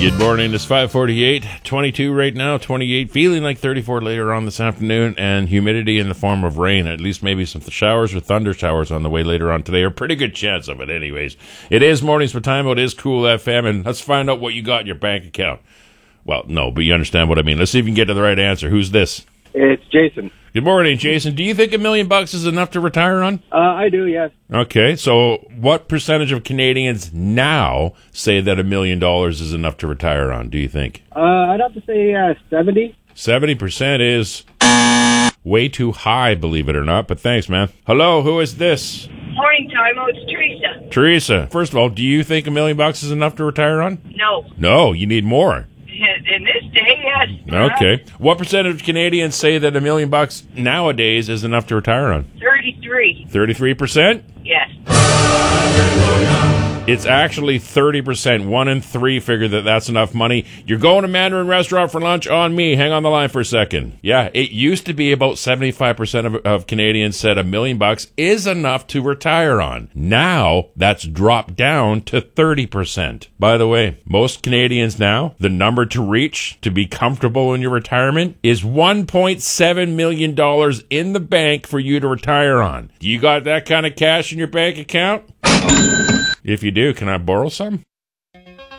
Good morning. It's 5:48, 22 right now, 28, feeling like 34 later on this afternoon, and humidity in the form of rain. At least maybe some showers or thunder showers on the way later on today, or pretty good chance of it anyways. It is Mornings with Time. It is Cool FM, and let's find out what you got in your bank account. Well, no, but you understand what I mean. Let's see if we can get to the right answer. Who's this? It's Jason. Good morning, Jason. Do you think $1 million is enough to retire on? I do, yes. Okay, so what percentage of Canadians now say that $1 million is enough to retire on, do you think? I'd have to say 70. 70% is way too high, believe it or not, but thanks, man. Hello, who is this? Morning time, it's Teresa. Teresa. First of all, do you think $1 million is enough to retire on? No. No, you need more. In this day, yes. Okay. What percentage of Canadians say that $1 million nowadays is enough to retire on? 33. 33%? Yes. It's actually 30%. 1 in 3 figure that that's enough money. You're going to Mandarin Restaurant for lunch on me. Hang on the line for a second. Yeah, it used to be about 75% of Canadians said $1 million is enough to retire on. Now, that's dropped down to 30%. By the way, most Canadians now, the number to reach to be comfortable in your retirement is $1.7 million in the bank for you to retire on. You got that kind of cash in your bank account? If you do, can I borrow some?